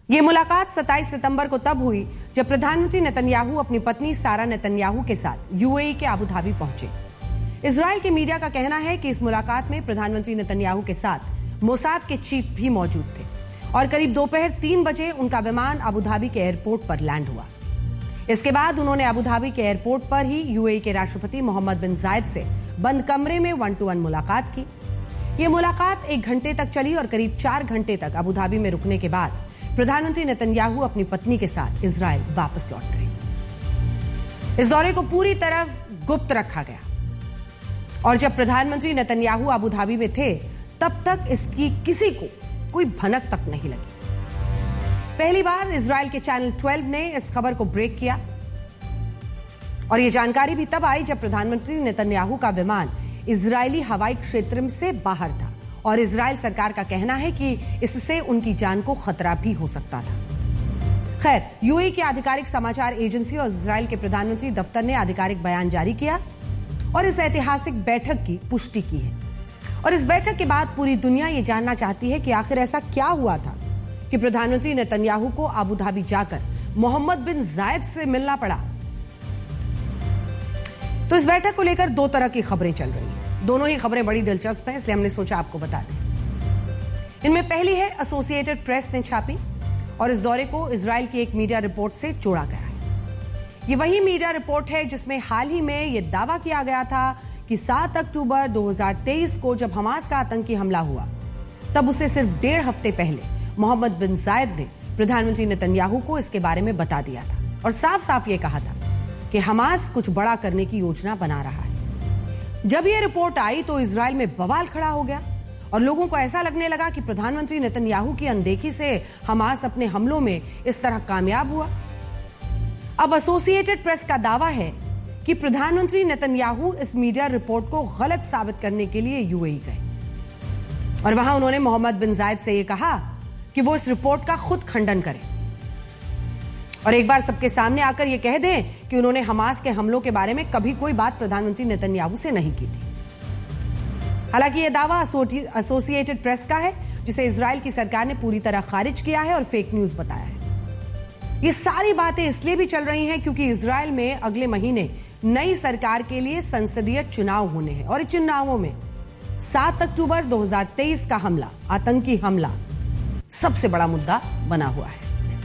ये मुलाकात 27 सितंबर को तब हुई जब प्रधानमंत्री नेतन्याहू अपनी पत्नी सारा नेतन्याहू के साथ यूएई के अबू धाबी पहुंचे। इजराइल के मीडिया का कहना है कि इस मुलाकात में प्रधानमंत्री नेतन्याहू के साथ मोसाद के चीफ भी मौजूद थे और करीब दोपहर 3 बजे उनका विमान अबू धाबी के एयरपोर्ट पर लैंड हुआ। इसके बाद उन्होंने अबू धाबी के एयरपोर्ट पर ही यूएई के राष्ट्रपति मोहम्मद बिन जायद से बंद कमरे में 1-to-1 मुलाकात की। ये मुलाकात 1 घंटे तक चली और करीब 4 घंटे तक अबू धाबी में रुकने के बाद प्रधानमंत्री नेतन्याहू अपनी पत्नी के साथ इजराइल वापस लौट गए। इस दौरे को पूरी तरह गुप्त रखा गया और जब प्रधानमंत्री नेतन्याहू अबू धाबी में थे तब तक इसकी किसी को कोई भनक तक नहीं लगी। पहली बार इजराइल के चैनल 12 ने इस खबर को ब्रेक किया और यह जानकारी भी तब आई जब प्रधानमंत्री नेतन्याहू का विमान इजरायली हवाई क्षेत्र से बाहर था और इजराइल सरकार का कहना है कि इससे उनकी जान को खतरा भी हो सकता था। खैर, यूएई की आधिकारिक समाचार एजेंसी और इजराइल के प्रधानमंत्री दफ्तर ने आधिकारिक बयान जारी किया और इस ऐतिहासिक बैठक की पुष्टि की है। और इस बैठक के बाद पूरी दुनिया ये जानना चाहती है कि आखिर ऐसा क्या हुआ था कि प्रधानमंत्री नेतन्याहू को अबू धाबी जाकर मोहम्मद बिन जायद से मिलना पड़ा। तो इस बैठक को लेकर 2 तरह की खबरें चल रही हैं। दोनों ही खबरें बड़ी दिलचस्प हैं, इसलिए हमने सोचा आपको बता दें। इनमें पहली है एसोसिएटेड प्रेस ने छापी और इस दौरे को इजराइल की एक मीडिया रिपोर्ट से जोड़ा गया है। ये वही मीडिया रिपोर्ट है जिसमें हाल ही में यह दावा किया गया था कि 7 अक्टूबर 2023 को जब हमास का आतंकी हमला हुआ तब उसे सिर्फ 1.5 हफ्ते पहले मोहम्मद बिन जायद ने प्रधानमंत्री नेतन्याहू को इसके बारे में बता दिया था और साफ साफ ये कहा था कि हमास कुछ बड़ा करने की योजना बना रहा है। जब यह रिपोर्ट आई तो इजराइल में बवाल खड़ा हो गया और लोगों को ऐसा लगने लगा कि प्रधानमंत्री नेतन्याहू की अनदेखी से हमास अपने हमलों में इस तरह कामयाब हुआ। अब एसोसिएटेड प्रेस का दावा है कि प्रधानमंत्री नेतन्याहू इस मीडिया रिपोर्ट को गलत साबित करने के लिए यूएई गए और वहां उन्होंने मोहम्मद बिन जायद से यह कहा कि वो इस रिपोर्ट का खुद खंडन करें और एक बार सबके सामने आकर यह कह दें कि उन्होंने हमास के हमलों के बारे में कभी कोई बात प्रधानमंत्री नेतन्याहू से नहीं की थी। हालांकि यह दावा एसोसिएटेड प्रेस का है जिसे इजराइल की सरकार ने पूरी तरह खारिज किया है और फेक न्यूज बताया है। ये सारी बातें इसलिए भी चल रही हैं क्योंकि इजराइल में अगले महीने नई सरकार के लिए संसदीय चुनाव होने हैं और इन चुनावों में 7 अक्टूबर 2023 का हमला, आतंकी हमला, सबसे बड़ा मुद्दा बना हुआ है।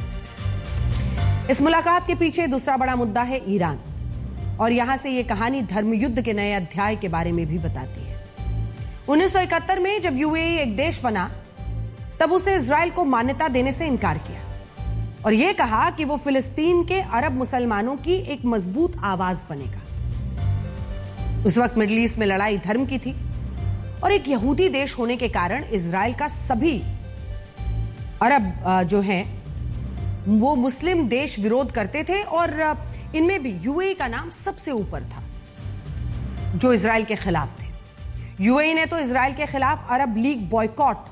इस मुलाकात के पीछे दूसरा बड़ा मुद्दा है ईरान और यहां से यह कहानी धर्मयुद्ध के नए अध्याय के बारे में भी बताती है। 1971 में जब यूएई एक देश बना तब उसे इजराइल को मान्यता देने से इनकार किया और यह कहा कि वो फिलिस्तीन के अरब मुसलमानों की एक मजबूत आवाज बनेगा। उस वक्त मिडिल ईस्ट में लड़ाई धर्म की थी और एक यहूदी देश होने के कारण इजराइल का सभी अरब जो हैं वो मुस्लिम देश विरोध करते थे और इनमें भी यूएई का नाम सबसे ऊपर था जो इजराइल के खिलाफ थे। यूएई ने तो इजराइल के खिलाफ अरब लीग बॉयकॉट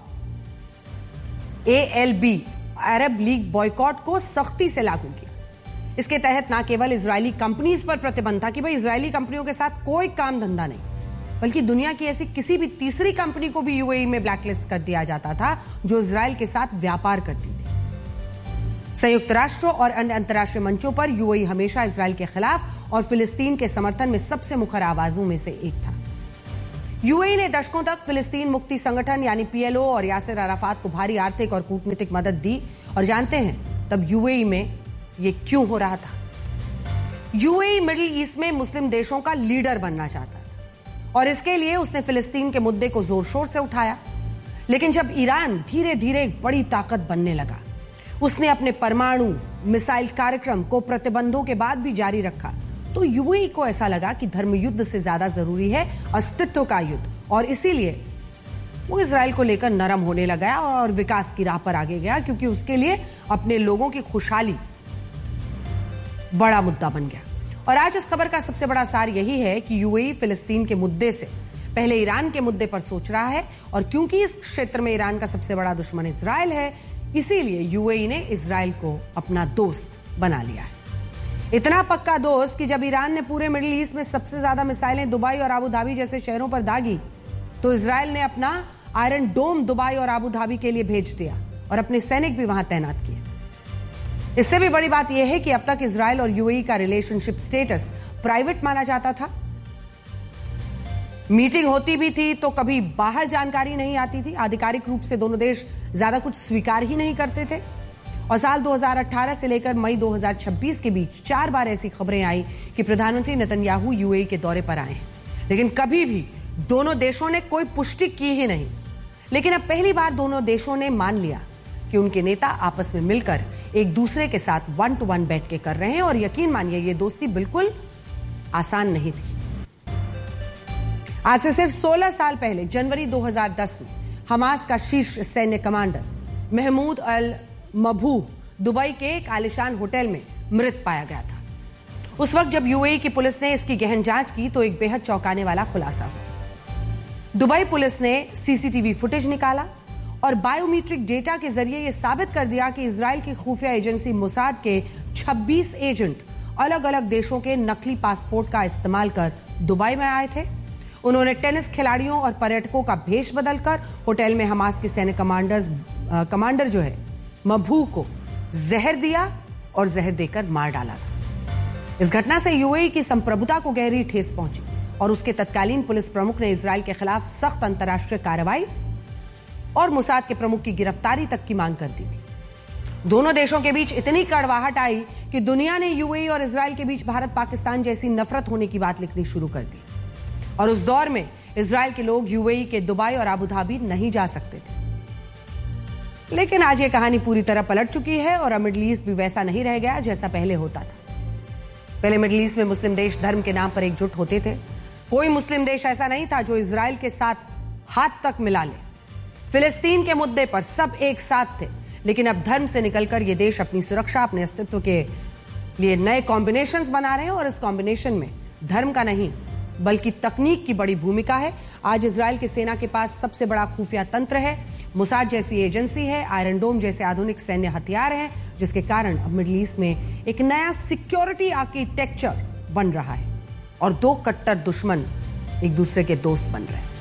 ALB अरब लीग बॉयकॉट को सख्ती से लागू किया। इसके तहत न केवल इजरायली कंपनीज पर प्रतिबंध था कि भाई इजरायली कंपनियों के साथ कोई काम धंधा नहीं, बल्कि दुनिया की ऐसी किसी भी तीसरी कंपनी को भी यूएई में ब्लैकलिस्ट कर दिया जाता था जो इजराइल के साथ व्यापार करती थी। संयुक्त राष्ट्र और अन्य अंतर्राष्ट्रीय मंचों पर यूएई हमेशा इजराइल के खिलाफ और फिलिस्तीन के समर्थन में सबसे मुखर आवाजों में से एक था। यूएई ने दशकों तक फिलिस्तीन मुक्ति संगठन यानी PLO और यासिर अराफात को भारी आर्थिक और कूटनीतिक मदद दी और जानते हैं तब यूएई में ये क्यों हो रहा था। यूएई मिडिल ईस्ट में मुस्लिम देशों का लीडर बनना चाहता था और इसके लिए उसने फिलिस्तीन के मुद्दे को जोर शोर से उठाया। लेकिन जब ईरान धीरे धीरे एक बड़ी ताकत बनने लगा, उसने अपने परमाणु मिसाइल कार्यक्रम को प्रतिबंधों के बाद भी जारी रखा, तो यूएई को ऐसा लगा कि धर्म युद्ध से ज्यादा जरूरी है अस्तित्व का युद्ध और इसीलिए वो इजराइल को लेकर नरम होने लगा और विकास की राह पर आगे गया क्योंकि उसके लिए अपने लोगों की खुशहाली बड़ा मुद्दा बन गया। और आज इस खबर का सबसे बड़ा सार यही है कि यूएई फिलिस्तीन के मुद्दे से पहले ईरान के मुद्दे पर सोच रहा है और क्योंकि इस क्षेत्र में ईरान का सबसे बड़ा दुश्मन इजराइल है, इसीलिए यूएई ने इजराइल को अपना दोस्त बना लिया है। इतना पक्का दोस्त कि जब ईरान ने पूरे मिडिल ईस्ट में सबसे ज्यादा मिसाइलें दुबई और अबू धाबी जैसे शहरों पर दागी तो इजराइल ने अपना आयरन डोम दुबई और अबू धाबी के लिए भेज दिया और अपने सैनिक भी वहां तैनात किए। इससे भी बड़ी बात यह है कि अब तक इजराइल और यूएई का रिलेशनशिप स्टेटस प्राइवेट माना जाता था। मीटिंग होती भी थी तो कभी बाहर जानकारी नहीं आती थी। आधिकारिक रूप से दोनों देश ज्यादा कुछ स्वीकार ही नहीं करते थे। और साल 2018 से लेकर मई 2026 के बीच 4 बार ऐसी खबरें आई कि प्रधानमंत्री नेतन्याहू यूएई के दौरे पर आए हैं, लेकिन कभी भी दोनों देशों ने कोई पुष्टि की ही नहीं। लेकिन अब पहली बार दोनों देशों ने मान लिया कि उनके नेता आपस में मिलकर एक दूसरे के साथ 1-to-1 बैठ के कर रहे हैं। और यकीन मानिए ये दोस्ती बिल्कुल आसान नहीं थी। आज से सिर्फ 16 साल पहले जनवरी 2010 में हमास का शीर्ष सैन्य कमांडर महमूद अल मबूह दुबई के एक आलिशान होटल में मृत पाया गया था। उस वक्त जब यूएई की पुलिस ने इसकी गहन जांच की तो एक बेहद चौंकाने वाला खुलासा हुआ। दुबई पुलिस ने सीसीटीवी फुटेज निकाला और बायोमीट्रिक डेटा के जरिए यह साबित कर दिया कि इजराइल की खुफिया एजेंसी मोसाद के 26 एजेंट अलग अलग देशों के नकली पासपोर्ट का इस्तेमाल कर दुबई में आए थे। उन्होंने टेनिस खिलाड़ियों और पर्यटकों का भेष बदलकर होटल में हमास के सैन्य कमांडर जो है मबूह को जहर दिया और जहर देकर मार डाला था। इस घटना से यूएई की संप्रभुता को गहरी ठेस पहुंची और उसके तत्कालीन पुलिस प्रमुख ने इजराइल के खिलाफ सख्त अंतर्राष्ट्रीय कार्रवाई और मोसाद के प्रमुख की गिरफ्तारी तक की मांग कर दी थी। दोनों देशों के बीच इतनी कड़वाहट आई कि दुनिया ने यूएई और इजराइल के बीच भारत पाकिस्तान जैसी नफरत होने की बात लिखनी शुरू कर दी। और उस दौर में इजराइल के लोग यूएई के दुबई और अबू धाबी नहीं जा सकते थे। लेकिन आज ये कहानी पूरी तरह पलट चुकी है और मिडिल ईस्ट भी वैसा नहीं रह गया जैसा पहले होता था। पहले मिडिल ईस्ट में मुस्लिम देश धर्म के नाम पर एकजुट होते थे। कोई मुस्लिम देश ऐसा नहीं था जो इजराइल के साथ हाथ तक मिला ले। फिलिस्तीन के मुद्दे पर सब एक साथ थे। लेकिन अब धर्म से निकलकर ये देश अपनी सुरक्षा, अपने अस्तित्व के लिए नए कॉम्बिनेशंस बना रहे हैं और इस कॉम्बिनेशन में धर्म का नहीं बल्कि तकनीक की बड़ी भूमिका है। आज इजराइल की सेना के पास सबसे बड़ा खुफिया तंत्र है, मोसाद जैसी एजेंसी है, आयरन डोम जैसे आधुनिक सैन्य हथियार हैं, जिसके कारण अब मिडिल ईस्ट में एक नया सिक्योरिटी आर्किटेक्चर बन रहा है और 2 कट्टर दुश्मन एक दूसरे के दोस्त बन रहे हैं।